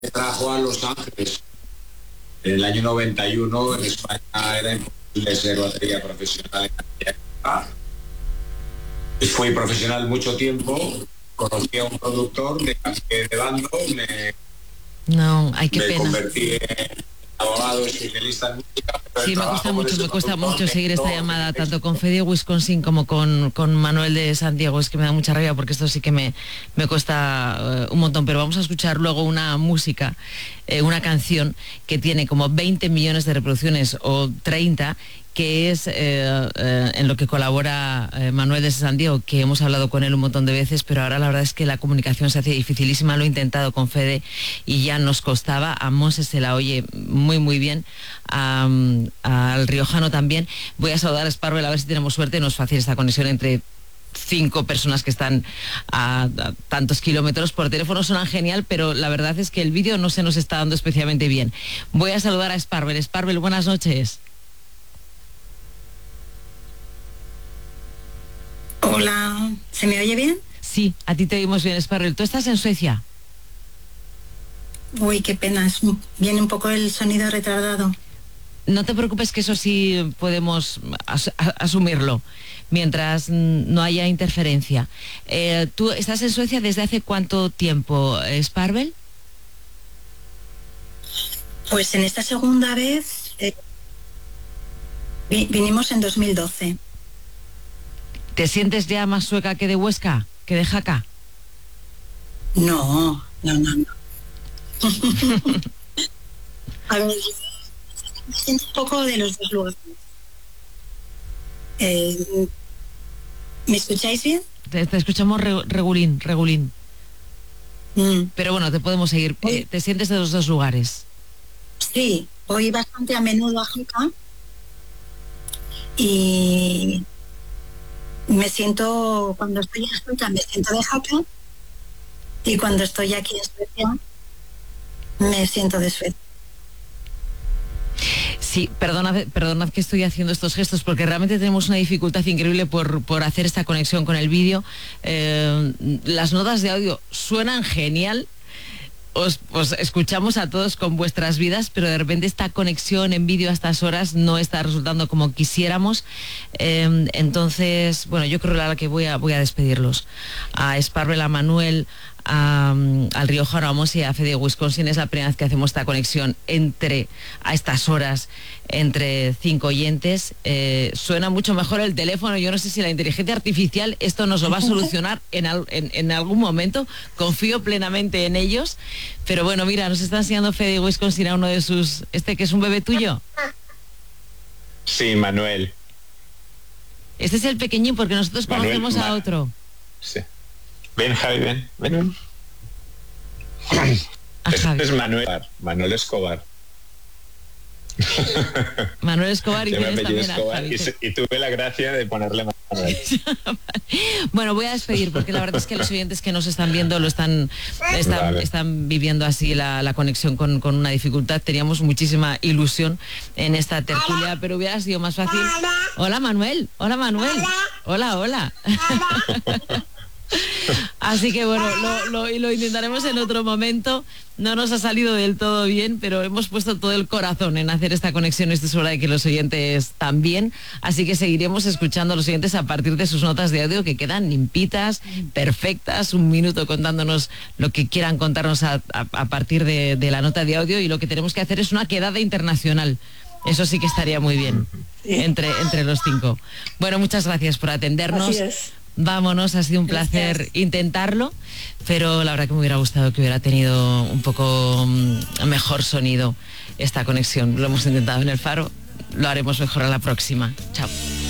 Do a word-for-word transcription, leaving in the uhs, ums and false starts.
me trajo a Los Ángeles. En el año noventa y uno en España era imposible ser batería profesional en aquella época. Fui profesional mucho tiempo, conocí a un productor, me cambié de bando, me, no, ay, qué me pena. convertí en abogado especialista en música. Sí, me cuesta mucho, me cuesta mucho seguir esta llamada, tanto con Fede Wisconsin como con, con Manuel de San Diego. Es que me da mucha rabia porque esto sí que me, me cuesta uh, un montón. Pero vamos a escuchar luego una música, eh, una canción que tiene como veinte millones de reproducciones o treinta, que es eh, eh, en lo que colabora eh, Manuel de San Diego, que hemos hablado con él un montón de veces, pero ahora la verdad es que la comunicación se hace dificilísima. Lo he intentado con Fede y ya nos costaba. A Monse se la oye muy muy bien, a, al riojano también. Voy a saludar a Sparvel a ver si tenemos suerte. No es fácil esta conexión entre cinco personas que están a, a tantos kilómetros. Por teléfono suenan genial, pero la verdad es que el vídeo no se nos está dando especialmente bien. Voy a saludar a Sparvel. Sparvel, buenas noches. Hola, ¿se me oye bien? Sí, a ti te oímos bien, Sparvel. ¿Tú estás en Suecia? Uy, qué pena, es, viene un poco el sonido retardado. No te preocupes, que eso sí podemos as asumirlo, mientras no haya interferencia. Eh, ¿Tú estás en Suecia desde hace cuánto tiempo, Sparvel? Pues en esta segunda vez eh, vi vinimos en dos mil doce. ¿Te sientes ya más sueca que de Huesca, que de Jaca? No, no, no, no. A ver, me siento un poco de los dos lugares. Eh, ¿Me escucháis bien? Te, te escuchamos re, regulín, regulín. Mm. Pero bueno, te podemos seguir. Eh, ¿Te sientes de los dos lugares? Sí, voy bastante a menudo a Jaca y me siento, cuando estoy en Jaca, me siento de Jaca, y cuando estoy aquí en Suecia, me siento de Suecia. Sí, perdonad, perdonad que estoy haciendo estos gestos porque realmente tenemos una dificultad increíble por, por hacer esta conexión con el vídeo. Eh, las notas de audio suenan genial. Os, os escuchamos a todos con vuestras vidas, pero de repente esta conexión en vídeo a estas horas no está resultando como quisiéramos. Eh, entonces, bueno, yo creo la que voy a, voy a despedirlos. A Sparvel, a Manuel, a, al riojano, a Monse y a Fede Wisconsin. Es la primera vez que hacemos esta conexión entre, a estas horas, entre cinco oyentes. Eh, suena mucho mejor el teléfono. Yo no sé si la inteligencia artificial esto nos lo va a solucionar en, al, en, en algún momento. Confío plenamente en ellos. Pero bueno, mira, nos está enseñando Fede Wisconsin a uno de sus... Este que es un bebé tuyo. Sí, Manuel. Este es el pequeñín porque nosotros Manuel, conocemos a Ma otro. Sí. Ven, Javi, ven. Ven, ven. Este es Manuel. Manuel Escobar. Manuel Escobar y, tienes también Escobar, a Javi. Y, y tuve la gracia de ponerle Manuel. Bueno, voy a despedir porque la verdad es que los oyentes que nos están viendo lo están están, vale. están viviendo así la, la conexión con, con una dificultad. Teníamos muchísima ilusión en esta tertulia, pero hubiera sido más fácil. Hola Manuel, hola Manuel, hola, hola. Así que bueno, lo, lo, lo intentaremos en otro momento. No nos ha salido del todo bien, pero hemos puesto todo el corazón en hacer esta conexión. Esto es hora de que los oyentes también. Así que seguiremos escuchando a los oyentes a partir de sus notas de audio, que quedan limpitas, perfectas. Un minuto contándonos lo que quieran contarnos a, a, a partir de, de la nota de audio. Y lo que tenemos que hacer es una quedada internacional. Eso sí que estaría muy bien, entre, entre los cinco. Bueno, muchas gracias por atendernos. Así es. Vámonos, ha sido un placer Gracias. intentarlo, pero la verdad que me hubiera gustado que hubiera tenido un poco mejor sonido esta conexión. Lo hemos intentado en el Faro, lo haremos mejor a la próxima. Chao.